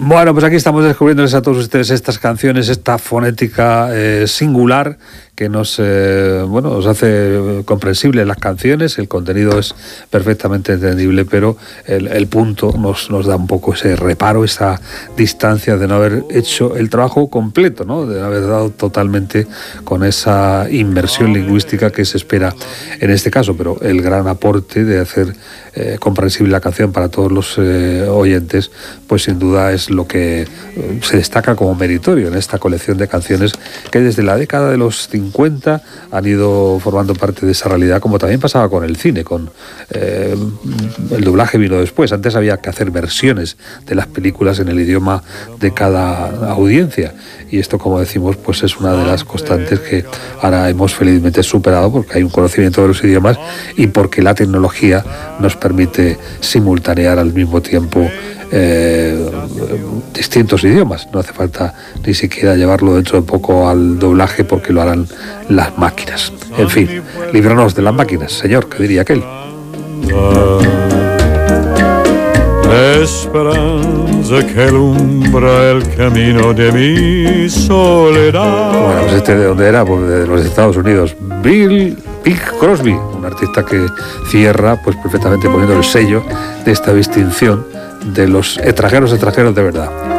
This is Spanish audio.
Bueno, pues aquí estamos descubriéndoles a todos ustedes estas canciones, esta fonética singular que nos hace comprensibles las canciones. El contenido es perfectamente entendible, pero el punto nos da un poco ese reparo, esa distancia de no haber hecho el trabajo completo, ¿no? De no haber dado totalmente con esa inmersión lingüística que se espera en este caso, pero el gran aporte de hacer comprensible la canción para todos los oyentes, pues sin duda es lo que se destaca como meritorio en esta colección de canciones que desde la década de los 50 han ido formando parte de esa realidad, como también pasaba con el cine, con el doblaje vino después. Antes había que hacer versiones de las películas en el idioma de cada audiencia, y esto, como decimos, pues es una de las constantes que ahora hemos felizmente superado, porque hay un conocimiento de los idiomas y porque la tecnología nos permite simultanear al mismo tiempo distintos idiomas. No hace falta ni siquiera llevarlo dentro de poco al doblaje, porque lo harán las máquinas. En fin, líbranos de las máquinas, señor, que diría aquel. Esperanza que alumbra el camino de mi soledad. Bueno, pues este de dónde era, pues de los Estados Unidos. Bing Crosby, un artista que cierra pues perfectamente poniendo el sello de esta distinción de los extranjeros de verdad.